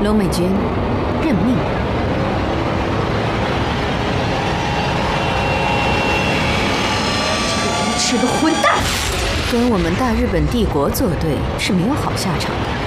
龙美君，认命吧。这个无耻的混蛋，跟我们大日本帝国作对是没有好下场的。